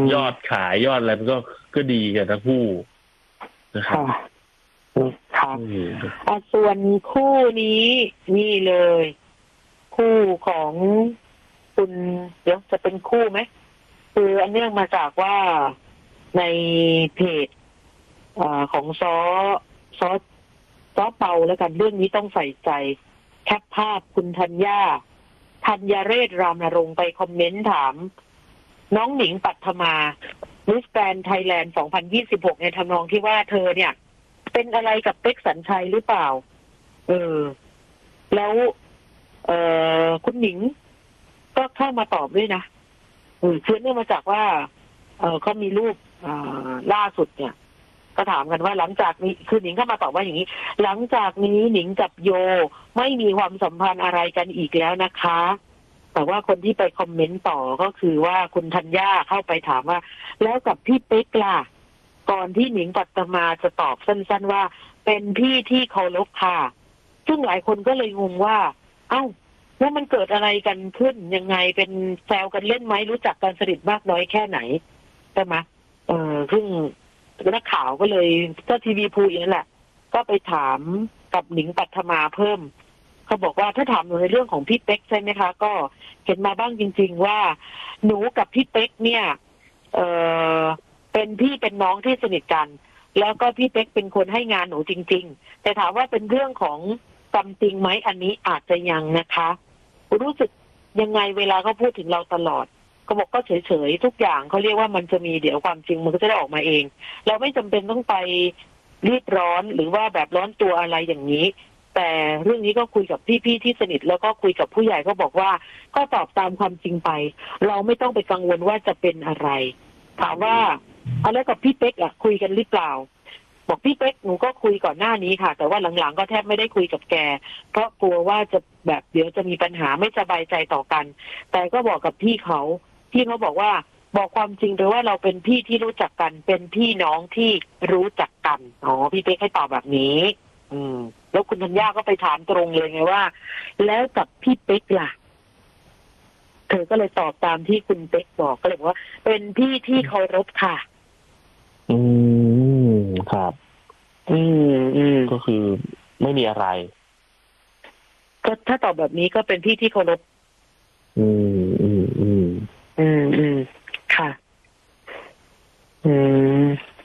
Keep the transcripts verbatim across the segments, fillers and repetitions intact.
ยอดขายยอดอะไรมันก็ก็ดีกันทั้งคู่นะครับค่ะส่วนคู่นี้นี่เลยคู่ของคุณเดี๋ยวจะเป็นคู่ไหมคืออันเนื่องมาจากว่าในเพจของซอซอซอเปาแล้วกันเรื่องนี้ต้องใส่ใจแคปภาพคุณธัญญาธัญเรศรามนรงค์ไปคอมเมนต์ถามน้องหนิงปัทมามิสแกรนด์ไทยแลนด์สองพันยี่สิบหกในทำนองที่ว่าเธอเนี่ยเป็นอะไรกับเป๊กสัญชัยหรือเปล่าเออแล้วเออคุณหนิงก็เข้ามาตอบด้วยนะเออเชื่อเนื่องมาจากว่าเออเขามีรูปอ่าล่าสุดเนี่ยก็ถามกันว่าหลังจากนี้คือหนิงเข้ามาตอบว่าอย่างนี้หลังจากนี้หนิงกับโยไม่มีความสัมพันธ์อะไรกันอีกแล้วนะคะแต่ว่าคนที่ไปคอมเมนต์ต่อก็คือว่าคุณธัญญาเข้าไปถามว่าแล้วกับพี่เป๊กล่ะก่อนที่หนิงปัตมาจะตอบสั้นๆว่าเป็นพี่ที่เคารพค่ะซึ่งหลายคนก็เลยงงว่าเอ้าแล้วมันเกิดอะไรกันขึ้นยังไงเป็นแซวกันเล่นไหมรู้จักกันสนิทมากน้อยแค่ไหนใช่ไหมเออซึ่งนักข่าวก็เลยก็ทีวีพูอย่างนั้นแหละก็ไปถามกับหนิงปัทมาเพิ่มเขาบอกว่าถ้าถามในเรื่องของพี่เป๊กใช่ไหมคะก็เห็นมาบ้างจริงๆว่าหนูกับพี่เป๊กเนี่ยเออเป็นพี่เป็นน้องที่สนิทกันแล้วก็พี่เป๊กเป็นคนให้งานหนูจริงๆแต่ถามว่าเป็นเรื่องของซัมติงไหมอันนี้อาจจะยังนะคะรู้สึกยังไงเวลาเขาพูดถึงเราตลอดเขาบอกก็เฉยๆทุกอย่างเขาเรียกว่ามันจะมีเดี๋ยวความจริงมันก็จะได้ออกมาเองเราไม่จำเป็นต้องไปรีบร้อนหรือว่าแบบร้อนตัวอะไรอย่างนี้แต่เรื่องนี้ก็คุยกับพี่ๆที่สนิทแล้วก็คุยกับผู้ใหญ่ก็บอกว่าก็ตอบตามความจริงไปเราไม่ต้องไปกังวลว่าจะเป็นอะไรถามว่าเอาแล้วกับพี่เป๊กอะคุยกันหรือเปล่าบอกพี่เป๊กหนูก็คุยก่อนหน้านี้ค่ะแต่ว่าหลังๆก็แทบไม่ได้คุยกับแกเพราะกลัวว่าจะแบบเดี๋ยวจะมีปัญหาไม่สบายใจต่อกันแต่ก็บอกกับพี่เขาพี่เขาบอกว่าบอกความจริงเลยว่าเราเป็นพี่ที่รู้จักกันเป็นพี่น้องที่รู้จักกันอ๋อพี่เป๊กให้ตอบแบบนี้อืมแล้วคุณธัญญาก็ไปถามตรงเลยไงว่าแล้วกับพี่เป๊กล่ะเธอก็เลยตอบตามที่คุณเป๊กบอกก็เลยบอกว่าเป็นพี่ที่เคารพค่ะอืมครับอืมอืมก็คือไม่มีอะไรก็ถ้าตอบแบบนี้ก็เป็นพี่ที่เคารพอืมอืมอืมอืมอืมค่ะอืม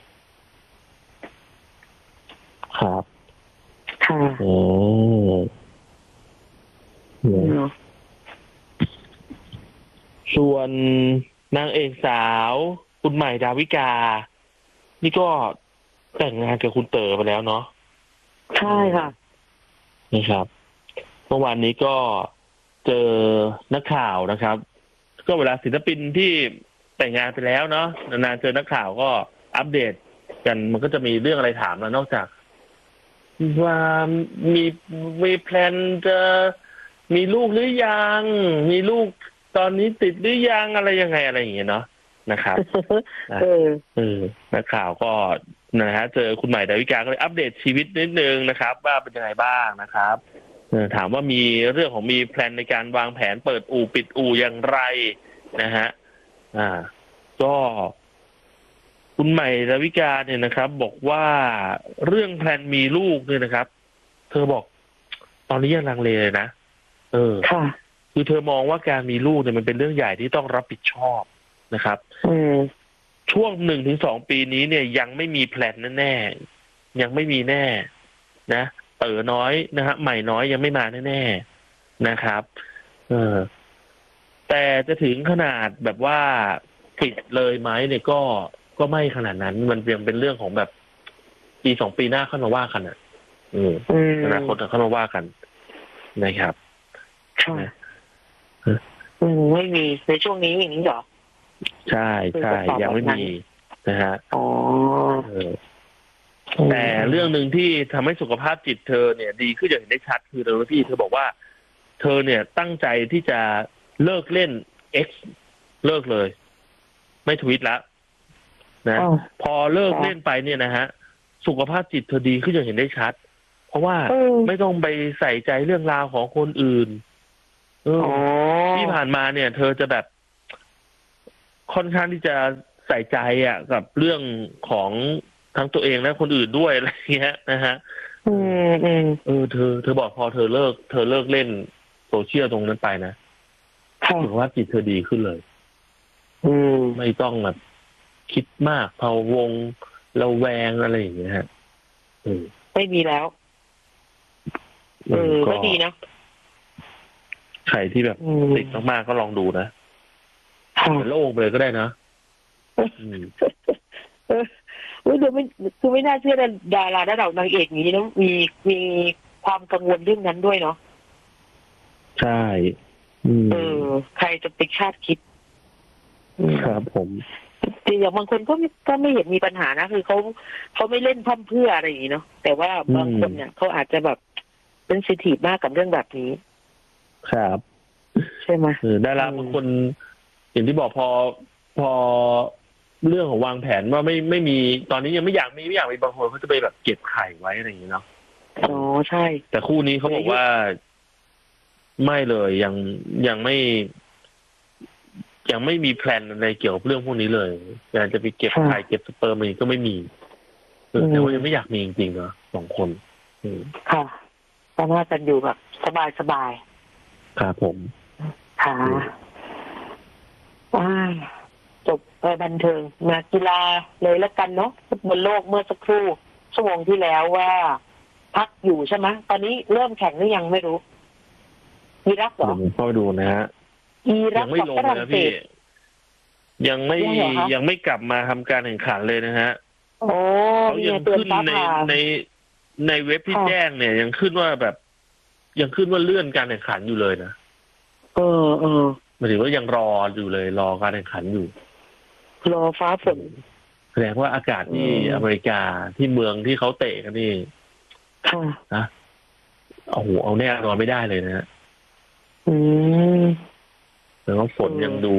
ครับค่ะโอ้ส่วนนางเอกสาวคุณใหม่ดาวิกานี่ก็แต่งงานกับคุณเต๋อไปแล้วเนาะใช่ค่ะนี่ครับเมื่อวานนี้ก็เจอนักข่าวนะครับก็เวลาศิลปินที่แต่งงานไปแล้วเนาะนานๆเจอนักข่าวก็อัปเดตกันมันก็จะมีเรื่องอะไรถามแล้วนอกจากว่ามีมีแพลนจะมีลูกหรือยังมีลูกตอนนี้ติดหรือยังอะไรยังไงอะไรอย่างเงี้ยเนาะนะครับเออเออนักข่าวก็นะฮะเจอคุณใหม่ดาวิกาก็เลยอัปเดตชีวิตนิดนึงนะครับว่าเป็นยังไงบ้างนะครับถามว่ามีเรื่องของมีแพลนในการวางแผนเปิดอู่ปิดอู่อย่างไรนะฮะอ่าก็คุณใหม่ดาวิกาเนี่ยนะครับบอกว่าเรื่องแพลนมีลูกเนี่ยนะครับเธอบอกตอนนี้ยังลังเลเลยนะเออค่ะคือเธอมองว่าการมีลูกเนี่ยมันเป็นเรื่องใหญ่ที่ต้องรับผิดชอบนะครับอืมช่วงหนึ่งถึงสองปีนี้เนี่ยยังไม่มีแพลนแน่ๆยังไม่มีแน่นะเต๋อน้อยนะฮะใหม่น้อยยังไม่มาแน่ๆนะครับเออแต่จะถึงขนาดแบบว่าปิดเลยไหมเนี่ยก็ก็ไม่ขนาดนั้นมันยังเป็นเรื่องของแบบปีสองปีหน้าค่อยมาว่ากันอ่ะอืมอนาคตค่อยมาว่ากันนะครับค่ะอืมไม่มีในช่วงนี้อย่างนี้เหรอใช่ใช่ยังไม่มีนะฮะอ๋อแต่เรื่องหนึ่งที่ทำให้สุขภาพจิตเธอเนี่ยดีขึ้นอย่างเห็นได้ชัดคือเธอพี่เธอบอกว่าเธอเนี่ยตั้งใจที่จะเลิกเล่น X เลิกเลยไม่ทวิตแล้วนะพอเลิกเล่นไปเนี่ยนะฮะสุขภาพจิตเธอดีขึ้นอย่างเห็นได้ชัดเพราะว่าไม่ต้องไปใส่ใจเรื่องราวของคนอื่นเออที่ผ่านมาเนี่ยเธอจะแบบค่อนข้างที่จะใส่ใจอ่ะกับเรื่องของทั้งตัวเองและคนอื่นด้วยอะไรเงี้ยนะฮะอืมอืมเออเธอเธอบอกพอเธอเลิกเธอเลิกเล่นโซเชียลตรงนั้นไปนะสุขภาพจิตเธอดีขึ้นเลยอืมไม่ต้องแบบคิดมากพะวงระแวงอะไรอย่างเงี้ยฮะเออไม่มีแล้วเออก็ดีนะใครที่แบบติดมากๆก็ลองดูนะเป็นโล่งไปเลยก็ได้นะอืมเออคือไม่คือไม่น่าเชื่อดาราระดับนางเอกนี้นะมีมีความกังวลเรื่องนั้นด้วยเนาะใช่เออใครจะไปคาดคิดครับผมแต่อย่างบางคนก็ก็ไม่เห็นมีปัญหานะคือเขาเขาไม่เล่นพั่มเพื่ออะไรอย่างนี้เนาะแต่ว่าบางคนเนี่ยเขาอาจจะแบบเป็นเซนซิทีฟมากกับเรื่องแบบนี้ครับใช่ไหมเออดาราบางคนอย่างที่บอกพอพอเรื่องของวางแผนว่าไม่ไม่มีตอนนี้ยังไม่อยากมีไม่อยากมีบางคนเขาจะไปแบบเก็บไข่ไว้อะไรอย่างนี้เนาะอ๋อใช่แต่คู่นี้เขาบอกว่าไม่เลยยังยังไม่ยังไม่มีแพลนอะไรเกี่ยวกับเรื่องพวกนี้เลยอยากจะไปเก็บไข่เก็บสเปิร์มอะไรก็ไม่มีแต่ว่ายังไม่อยากมีจริงๆเนาะสองคนค่ะสามารถกันอยู่แบบสบายสบายครับผมค่ะจบไปบันเทิงมากีฬาเลยแล้วกันเนาะฟุตบอลโลกเมื่อสักครู่ชั่วโมงที่แล้วว่าพักอยู่ใช่ไหมตอนนี้เริ่มแข่งหรือยังไม่รู้อิรักเหรอผมเข้าดูนะฮะอิรักกับฝรั่งเศสยังไม่ยังไม่กลับมาทำการแข่งขันเลยนะฮะโอ้เขายังขึ้นในในในเว็บที่แจ้งเนี่ยยังขึ้นว่าแบบยังขึ้นว่าเลื่อนการแข่งขันอยู่เลยนะเออเออหมายถึงว่ายังรออยู่เลยรอการแข่งขันอยู่รอฟ้าฝนแสดงว่าอากาศที่อเมริกาที่เมืองที่เขาเตะกันนี่นะเอาหูเอาแน่นอนไม่ได้เลยนะฮะอืมแล้วฝนยังดู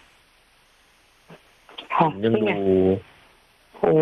ฝนยังดูโอ้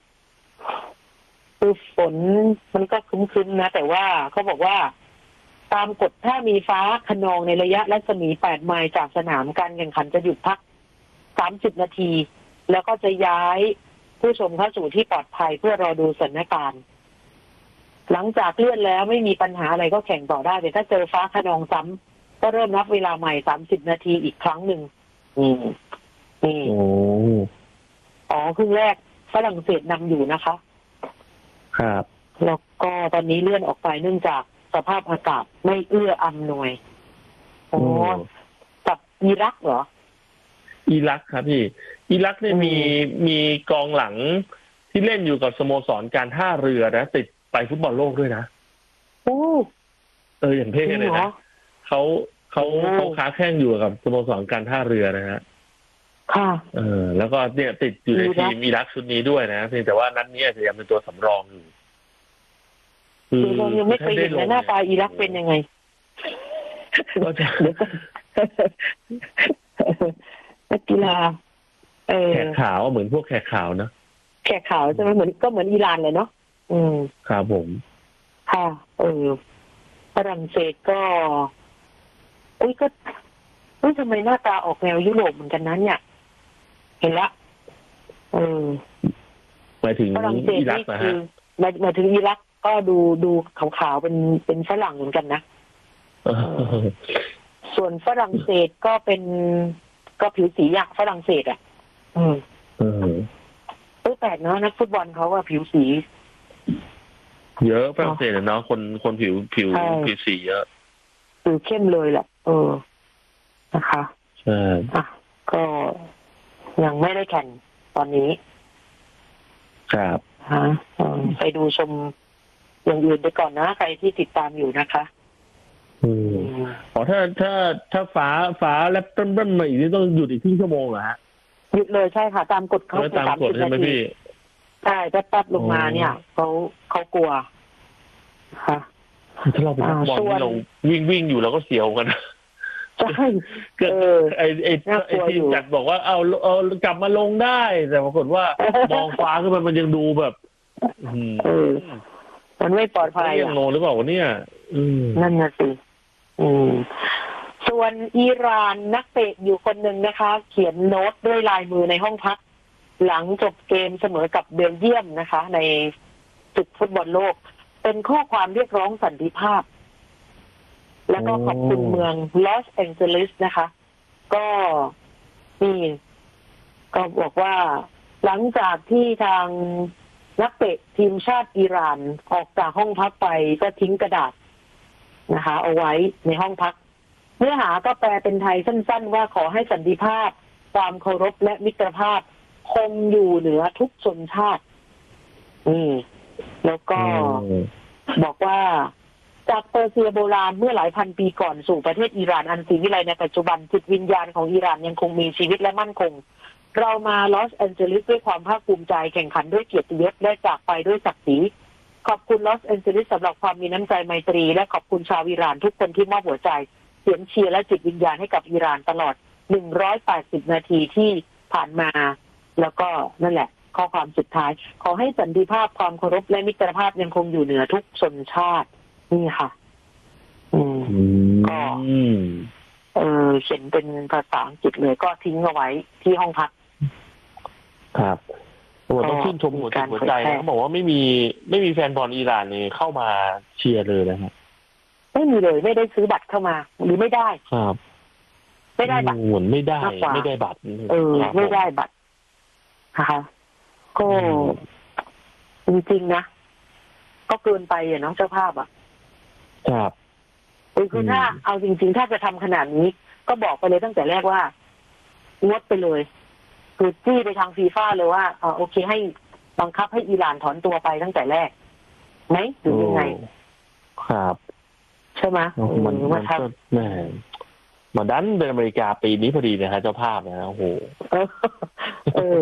คือฝนมันก็ครึ้มๆนะแต่ว่าเขาบอกว่าตามกฎถ้ามีฟ้าคะนองในระยะรัศมีแปดไมล์จากสนามการแข่งขันจะหยุดพักสามสิบนาทีแล้วก็จะย้ายผู้ชมเข้าสู่ที่ปลอดภัยเพื่อรอดูสถานการณ์หลังจากเลื่อนแล้วไม่มีปัญหาอะไรก็แข่งต่อได้แต่ถ้าเจอฟ้าคะนองซ้ำก็เริ่มนับเวลาใหม่สามสิบนาทีอีกครั้งหนึ่งอืมนี่อ๋อครึ่งแรกฝรั่งเศสนำอยู่นะคะครับแล้วก็ตอนนี้เลื่อนออกไปเนื่องจากสภาพอากาศไม่เอื้ออำนวยอ๋อกับอิรักเหรออิรักครับพี่อิรักเนี่ยมีมีกองหลังที่เล่นอยู่กับสโมสรการท่าเรือนะติดไปฟุตบอลโลกด้วยนะโอ้เอออย่างเท่เลยนะเขาเขาเขาค้าแข่งอยู่กับสโมสรการท่าเรือนะฮะค่ะเออแล้วก็เนี่ยติดอยู่ในทีมอิรักชุดนี้ด้วยนะเพียงแต่ว่านัดนี้อาจจะยังเป็นตัวสำรองอยู่คือเรายังไม่เคยเห็นหน้าตาอิรักเป็นยังไงก็จะนักกีฬาเออแขกขาวเหมือนพวกแขกขาวนะแขกขาวใช่ไหมเหมือนก็เหมือนอิหร่านเลยเนาะอืมครับผมค่ะเออฝรั่งเศสก็อุ้ยก็อุ้ยทำไมหน้าตาออกแนวยุโรปเหมือนกันนั้นเนี่ยเห็นละเออหมายถึงฝรั่งเศสนี่คือหมายหมายถึงอิรักก็ดูดูขาวๆเป็นเป็นฝรั่งเหมือนกันนะส่วนฝรั่งเศสก็เป็นก็ผิวสีอยากฝรั่งเศสอ่ะอืมอืมแปลกเนาะนักฟุตบอลเขาว่าผิวสีเยอะฝรั่งเศสเนาะคนคนผิวผิวผิวสีเยอะผิวเข้มเลยแหละเออนะคะใช่อ่ะก็ยังไม่ได้แข่งตอนนี้ครับฮะไปดูชมอย่างอื่นไปก่อนนะใครที่ติดตามอยู่นะคะอืมอ๋อถ้าถ้าถ้าฟ้าฟ้าแลบต้นต้นมาอีกนี่ต้องหยุดอีกครึ่งชั่วโมงเหรอฮะหยุดเลยใช่ค่ะตามกฎเขาตามกฎใช่ไหมพี่ใช่แป๊บๆลงมาเนี่ยเขาเขากลัวค่ะถ้าเราเป็นนักบอลที่เราวิ่งวิ่งอยู่เราก็เสียวกันใช่เกิดไอ้ไอ้ไอ้ทีมจัดบอกว่าเอาเอากลับมาลงได้แต่ปรากฏว่ามองฟ้าขึ้นไปมันยังดูแบบเออมันไม่ปลอดภัยยังงงหรือเปล่าวะเนี่ยนั่นน่ะสิอืมส่วนอิหร่านนักเตะอยู่คนหนึ่งนะคะเขียนโน้ตด้วยลายมือในห้องพักหลังจบเกมเสมอกับเบลเยียมนะคะ ในศึกฟุตบอลโลกเป็นข้อความเรียกร้องสันติภาพแล้วก็ขอบคุณเมืองลอสแองเจลิสนะคะก็นี่ก็บอกว่าหลังจากที่ทางนักเตะทีมชาติอิหร่านออกจากห้องพักไปก็ทิ้งกระดาษนะคะเอาไว้ในห้องพักเนื้อหาก็แปลเป็นไทยสั้นๆว่าขอให้สันติภาพความเคารพและมิตรภาพคงอยู่เหนือทุกชนชาตินี่แล้วก็บอกว่าจากเปอร์เซียโบราณเมื่อหลายพันปีก่อนสู่ประเทศอิหร่านอันศรีวิไลในปัจจุบันจิตวิญญาณของอิหร่านยังคงมีชีวิตและมั่นคงเรามาลอสแอนเจลิสด้วยความภาคภูมิใจแข่งขันด้วยเกียรติยศและจากไปด้วยศักดิ์ศรีขอบคุณลอสแอนเจลิสสำหรับความมีน้ำใจไมตรีและขอบคุณชาวอิหร่านทุกคนที่มอบหัวใจเสียงเชียร์และจิตวิญญาณให้กับอิหร่านตลอดหนึ่งร้อยแปดสิบนาทีที่ผ่านมาแล้วก็นั่นแหละข้อความสุดท้ายขอให้สันติภาพความเคารพและมิตรภาพยังคงอยู่เหนือทุกชนชาตินี่ค่ะอืมก็เออเขียนเป็นภาษาอังกฤษเลยก็ทิ้งเอาไว้ที่ห้องพักครับโอ้ต้องชื่นชมหัวใจหัวใจนะเขาบอกว่าไม่มีไม่มีแฟนบอลอิหร่านนี่เข้ามาเชียร์เลยนะครับไม่มีเลยไม่ได้ซื้อบัตรเข้ามาหรือไม่ได้ครับไม่ได้บัตรเหมือนไม่ได้ไม่ได้บัตรเออไม่ได้บัตรนะคะก็จริงๆนะก็เกินไปอ่ะเนาะเจ้าภาพอ่ะครับคือถ้าเอาจริงๆถ้าจะทำขนาดนี้ก็บอกไปเลยตั้งแต่แรกว่างดไปเลยคือจี้ไปทางฟีฟ่าเลยว่าอ่าโอเคให้บังคับให้อิหร่านถอนตัวไปตั้งแต่แรกไหมหรือยังไงครับใช่ไหมมันมันก็แหมมาดันเป็นอเมริกาปีนี้พอดีนะฮะเจ้าภาพนะโอ้โหเออ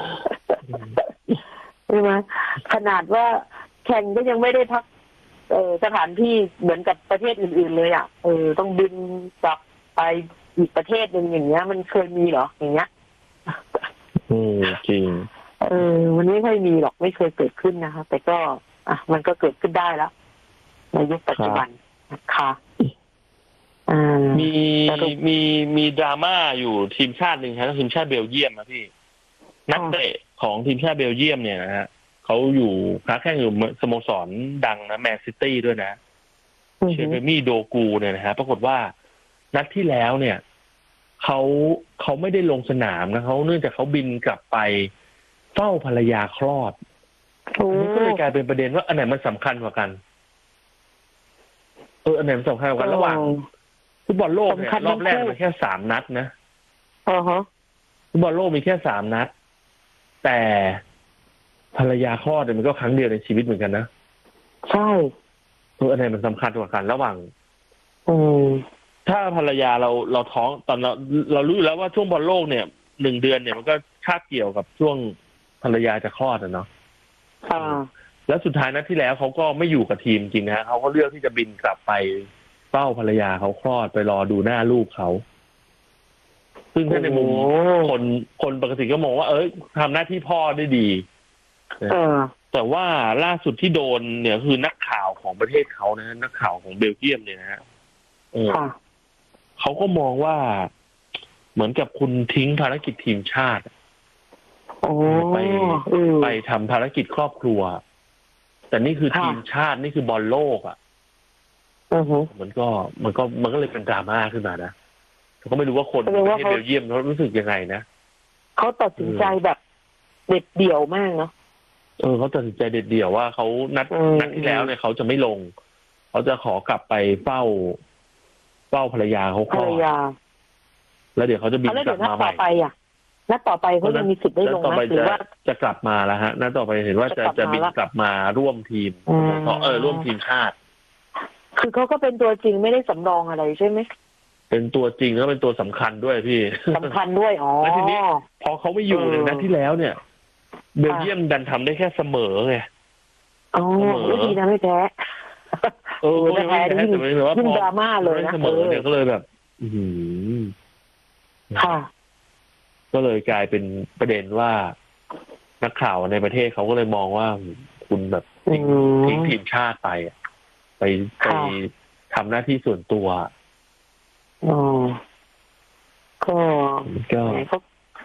ใช่ไหมขนาดว่าแข่งก็ยังไม่ได้พักเออสถานที่เหมือนกับประเทศอื่นๆเลยอ่ะเออต้องบินกลับไปอีกประเทศหนึ่งอย่างเงี้ยมันเคยมีเหรออย่างเงี้ยอืมจริงเออมันไม่ค่อยมีหรอกไม่เคยเกิดขึ้นนะคะแต่ก็อ่ะมันก็เกิดขึ้นได้แล้วในยุคปัจจุบันนะคะมีมีมีดราม่าอยู่ทีมชาติหนึ่งครับทีมชาติเบลเยียมนะพี่นักเตะของทีมชาติเบลเยียมเนี่ยนะฮะเขาอยู่ค้าแข่งอยู่สโมสรดังนะแมนซิตี้ด้วยนะเชเบมี่โดกูเนี่ยนะฮะปรากฏว่านัดที่แล้วเนี่ยเขาเขาไม่ได้ลงสนามนะเขาเนื่องจากเขาบินกลับไปเฝ้าภรรยาคลอดอันนี้ก็เลยกลายเป็นประเด็นว่าอันไหนมันสำคัญกว่ากันเอออันไหนมันสำคัญกว่ากันระหว่างฟุตบอลโลกเนี่ยรอบแรกมันแค่สามนัดนะอ๋อฮะฟุตบอลโลกมีแค่สามนัดแต่ภรรยาคลอดเนี่ยมันก็ครั้งเดียวในชีวิตเหมือนกันนะใช่เอออันไหนมันสำคัญกว่ากันระหว่างอืมถ้าภรรยาเราเราท้องตอนเราเรารู้อยู่แล้วว่าช่วงบอลโลกเนี่ยหนึ่งเดือนเนี่ยมันก็คาบเกี่ยวกับช่วงภรรยาจะคลอดอ่ะเนาะอ่าแล้วสุดท้ายนัดที่แล้วเขาก็ไม่อยู่กับทีมจริงนะเขาก็เลือกที่จะบินกลับไปเฝ้าภรรยาเขาคลอดไปรอดูหน้าลูกเขาซึ่งถ้าในมุมคนคนปกติก็มองว่าเอ้ยทำหน้าที่พ่อได้ดีแต่ว่าล่าสุดที่โดนเนี่ยคือนักข่าวของประเทศเขานะนักข่าวของเบลเยียมเนี่ยนะฮะเออเขาก็มองว่าเหมือนกับคุณทิ้งภารกิจทีมชาติไปไปทำภารกิจครอบครัวแต่นี่คือทีมชาตินี่คือบอลโลกอ่ะมันก็มันก็มันก็เลยเป็นดราม่าขึ้นมานะเขาก็ไม่รู้ว่าคนประเทศเบลเยียมเขารู้สึกยังไงนะเขาตัดสินใจแบบเด็ดเดี่ยวมากเนาะเออเขาตัดสินใจเด็ดเดี่ยวว่าเขานัดนัดที่แล้วเนี่ยเขาจะไม่ลงเขาจะขอกลับไปเฝ้าเฝ้าภรรยาเขาคลอดแล้วเดี๋ยวเขาจะบินกลับมาใหม่ต่อไปอ่ะนัดต่อไปเขายังมีสิทธิ์ได้ลงนะหรือว่าจะกลับมาแล้วฮะนัดต่อไปเห็นว่าจะจะบินกลับมาร่วมทีมเออร่วมทีมชาติคือเขาก็เป็นตัวจริงไม่ได้สำรองอะไรใช่ไหมเป็นตัวจริงแล้วเป็นตัวสำคัญด้วยพี่สำคัญด้วยอ๋อแล้วทีนี้พอเขาไม่อยู่เนี่ยนัดที่แล้วเนี่ยเบลเยียมดันทำได้แค่เสมอไงอ๋อไม่ดีนะไม่แพ้เออไม่แพ้แต่ว่าพอดราม่าเลยนะเสมอเนี่ยก็เลยแบบอืมค่ะก็เลยกลายเป็นประเด็นว่านักข่าวในประเทศเขาก็เลยมองว่าคุณแบบทิ้งทิ้งทีมชาติไปไปไปทำหน้าที่ส่วนตัวอ๋อก็ก็เขา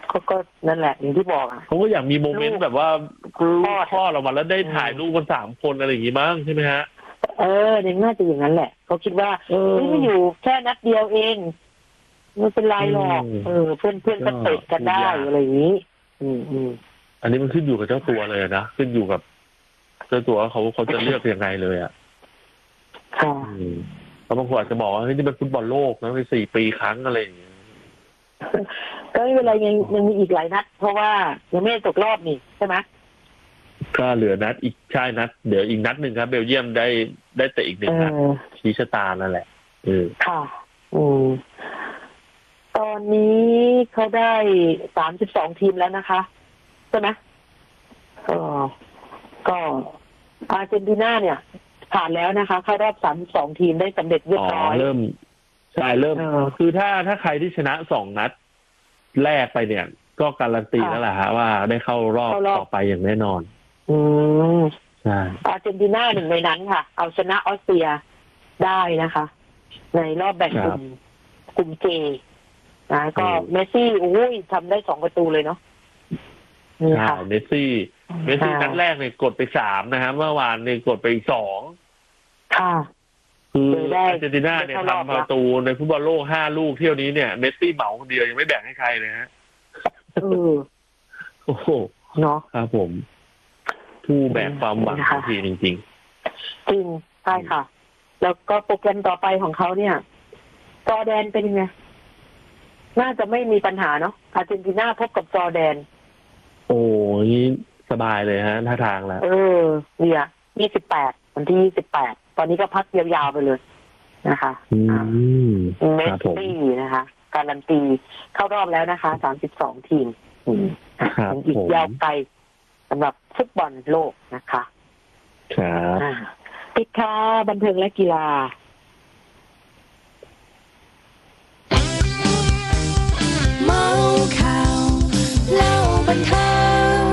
ก็ก็นั่นแหละอย่างที่บอกอ่ะเขาก็อยากมีโมเมนต์แบบว่าลูกคลอดคลอดออกมาแล้วได้ถ่ายรูปกันสามคนอะไรอย่างงี้มั้งใช่ไหมฮะเออเนี่ยน่าจะอย่างนั้นแหละเขาคิดว่าเออเฮ้ยมันอยู่แค่นัดเดียวเองไม่เป็นไรหรอกอืมเออ เพื่อนเพื่อนก็เตะกันได้ก็พูดยากอะไรอย่างนี้ อืมอืมอันนี้มันขึ้นอยู่กับเจ้าตัวเลยนะขึ้นอยู่กับเจ้าตัวว่าเขาเขาจะเลือกยังไงเลยอ่ะค่ะอืมแล้วบางคนอาจจะบอกว่าเฮ้ยนี่เป็นฟุตบอลโลกนะเป็นสี่ปีครั้งอะไรอย่างเงี้ยก็ไม่เป็นไรยังยังมีอีกหลายนัด เพราะว่ายังไม่ได้ตกรอบนี่ใช่ไหมก็เหลือนัดอีกใช่นัดเดี๋ยวอีกนัดหนึ่งครับเบลเยียมได้ได้เตะอีกหนึ่เองนัดอชี้ชะตานั่นแหละเออค่ะ อืม ตอนนี้เขาได้สามสิบสองทีมแล้วนะคะใช่ไหมก็ก็อาร์เจนตินาเนี่ย ผ่านแล้วนะคะเข้ารอบสามสิบสองทีมได้สำเร็จเรียอ๋บอร้อยเริ่มใช่เริ่มเออคือถ้าถ้าใครที่ชนะสองนัดแรกไปเนี่ย ก็การันตีค่ะแล้วแหละฮะว่าได้เข้ารอบเข้ารอบต่อไปอย่างแน่นอนอืมใช่อาร์เจนตินาหนึ่งในนั้นค่ะ เอาชนะออสเตรียได้นะคะ ในรอบแบ่งกลุ่มกลุ่มเจนะก็เมสซี่อุ้ยทำได้สองประตูเลยเนาะนี่ใช่ค่ะเมสซี่เมสซี่นัดแรกเนี่ยกดไปสามนะฮะเมื่อวานเนี่ยกดไปอีกสองค่ะคือได้อาร์เจนตินาเนี่ยได้เข้ารอบทำประตูในฟุตบอลโลกห้าลูกเที่ยวนี้เนี่ยเมสซี่เหมาคนเดียวยังไม่แบ่งให้ใครเลยฮะเออโอ้โหเนาะครับผม ผู้แบกความหวังของทีมจริงจริงใช่ค่ะ แล้วก็โปรแกรมต่อไปของเขาเนี่ยจอร์แดนเป็นยังไงน่าจะไม่มีปัญหาเนาะอาร์เจนตินาพบกับจอร์แดนๆ โอ้ยสบายเลยฮะท่าทางแล้วเออ เนี่ยยี่สิบแปดวันที่ยี่สิบแปดตอนนี้ก็พักยาวๆไปเลยนะคะอืมเมคสรับผมซี่นะคะ การันตีเข้ารอบแล้วนะคะสามสิบสองทีมอืมครับยังอีผกมยาวไกลสำหรับฟุตบอลโลกนะคะครับอ่าปิดค่าบันเทิงและกีฬาเมาข่าวเล่าบันเทิง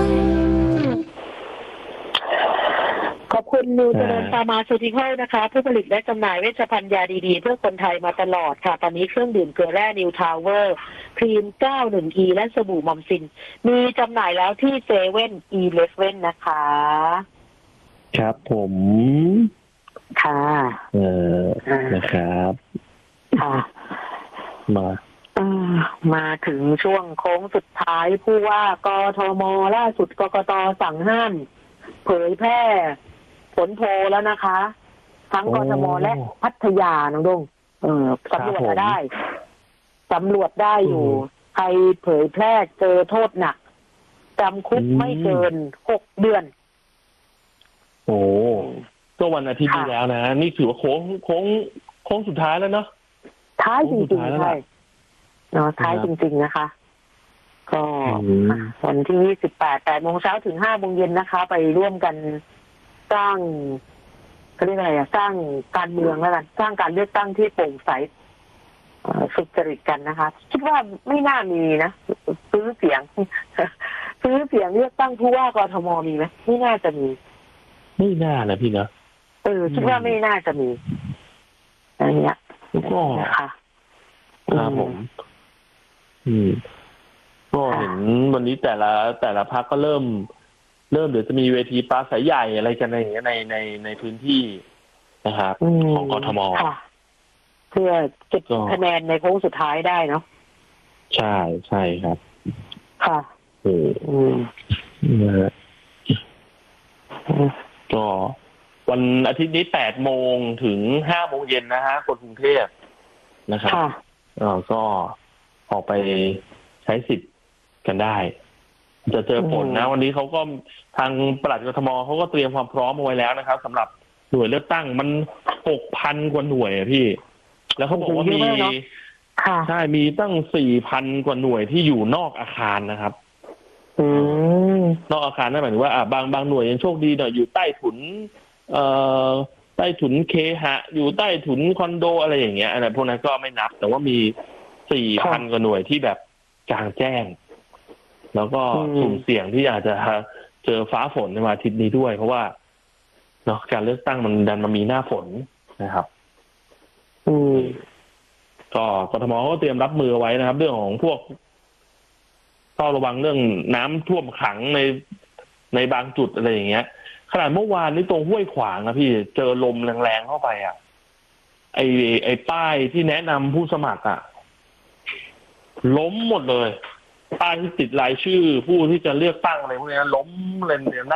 ขอบคุณนูเจริญฟาร์มาซูติคอลนะคะ ผู้ผลิตและจำหน่ายเวชภัณฑ์ยาดีๆ เพื่อคนไทยมาตลอดค่ะ ตอนนี้เครื่องดื่มเกลือแร่นิวทาวเวอร์ครีม เก้าสิบเอ็ด อี และสบู่มอมซิน มีจำหน่ายแล้วที่เซเว่นอีเลฟเว่นนะคะครับผมค่ะเอออ่านะครับค่ะมาอ่ามาถึงช่วงโค้งสุดท้ายผู้ว่ากทมล่าสุดกกตสั่งห้ามเผยแพร่ผลโพลแล้วนะคะ ทั้งกทมและพัทยาน้องดงเออสำรวจมาได้สำรวจได้อยู่ ใครเผยแพร่เจอโทษหนักจำคุกไม่เกินหกเดือนโอ้ก็วันอาทิตย์ที่แล้วนะ นี่ถือว่าโค้งโค้งโค้งสุดท้ายแล้วเนาะท้ายจโค้งสุริดงท้ายแล้วๆล่ะใช่เนาะท้ายครับจริง ๆนะคะ ก็อืมวันที่ยี่สิบแปดแปดโมงเช้าถึงห้าโมงเย็นนะคะ ไปร่วมกันสร้างเขาเรียกอะไรอะสร้างการเมืองแล้วกันสร้างการเลือกตั้งที่โปร่งใสเอ่อสุจริตกันนะคะ คิดว่าไม่น่ามีนะซื้อเสียง ซื้อเสียงเลือกตั้งผู้ว่ากทมมีไหมไม่น่าจะมีไม่น่านะพี่นะเออคิดว่าไม่น่าจะมีอะไรเงี้ยก็นะคะครับผม อืม ก็เห็นวันนี้แต่ละแต่ละพักก็เริ่ม เริ่มเดี๋ยวจะมีเวทีปราศัยใหญ่อะไรกันในอย่างเงี้ยในในในพื้นที่นะครับมของกทมค่ะ เพื่อเก็บก็คะแนนในโค้งสุดท้ายได้เนาะใช่ใช่ครับค่ะโอ้อืมนะฮะอืมก็วันอาทิตย์นี้แปดโมงถึงห้าโมงเย็นนะฮะคนกรุงเทพนะครับค่ะเออก็ออกไปใช้สิทธิ์กันได้ จะเจอผลนะ วันนี้เขาก็ทางปลัดกทมเขาก็เตรียมความพร้อมเอาไว้แล้วนะครับสำหรับหน่วยเลือกตั้งมันหกพันกว่าหน่วยอะพี่ แล้วเขาบอกว่ามีเยอะมากเนอะ ค่ะใช่มีตั้งสี่พันกว่าหน่วยที่อยู่นอกอาคารนะครับอืมนอกอาคารนั่นหมายถึงว่าอ่ะบางบางหน่วยยังโชคดีหน่อยอยู่ใต้ถุน เอ่อใต้ถุนเคหะ อยู่ใต้ถุนคอนโดอะไรอย่างเงี้ยอันนั้นพวกนั้นก็ไม่นับ แต่ว่ามีสี่พันกว่าหน่วยที่แบบกลางแจ้ง แล้วก็สุ่มเสี่ยงที่อาจจะเจอฟ้าฝนในวันอาทิตย์นี้ด้วย เพราะว่าเนาะการเลือกตั้งมันดันมามีหน้าฝนนะครับอืมก็กทมก็เตรียมรับมือไว้นะครับ เรื่องของพวกเฝ้าระวังเรื่องน้ำท่วมขังในในบางจุดอะไรอย่างเงี้ยขนาดเมื่อวานนี้ตรงห้วยขวางนะพี่เจอลมแรงๆเข้าไปอ่ะไอไอป้ายที่แนะนำผู้สมัครอ่ะล้มหมดเลยป้ายที่ติดรายชื่อผู้ที่จะเลือกตั้งอะไรพวกนี้ล้มเลยเนี่ย